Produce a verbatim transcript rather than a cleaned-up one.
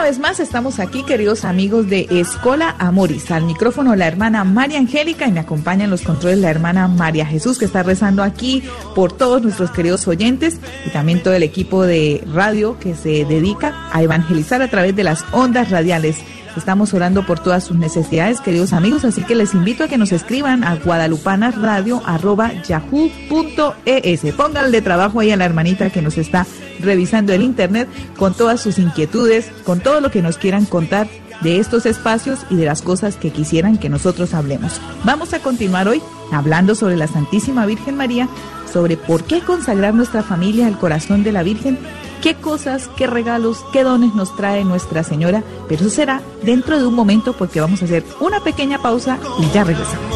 vez más estamos aquí, queridos amigos de Escola Amoris. Al micrófono la hermana María Angélica y me acompaña en los controles la hermana María Jesús, que está rezando aquí por todos nuestros queridos oyentes y también todo el equipo de radio que se dedica a evangelizar a través de las ondas radiales. Estamos orando por todas sus necesidades, queridos amigos, así que les invito a que nos escriban a guadalupanasradio arroba yahoo punto es. Pónganle trabajo ahí a la hermanita que nos está revisando el internet con todas sus inquietudes, con todo lo que nos quieran contar de estos espacios y de las cosas que quisieran que nosotros hablemos. Vamos a continuar hoy hablando sobre la Santísima Virgen María, sobre por qué consagrar nuestra familia al corazón de la Virgen, qué cosas, qué regalos, qué dones nos trae Nuestra Señora, pero eso será dentro de un momento porque vamos a hacer una pequeña pausa y ya regresamos.